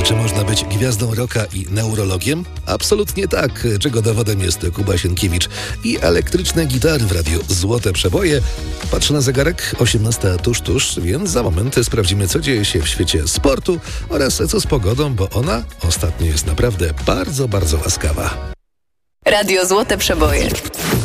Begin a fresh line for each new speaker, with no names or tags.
Czy można być gwiazdą rocka i neurologiem? Absolutnie tak, czego dowodem jest Kuba Sienkiewicz. I elektryczne gitary w radiu Złote Przeboje. Patrzę na zegarek, 18 tuż, więc za moment sprawdzimy, co dzieje się w świecie sportu oraz co z pogodą, bo ona ostatnio jest naprawdę bardzo, bardzo łaskawa.
Radio Złote Przeboje.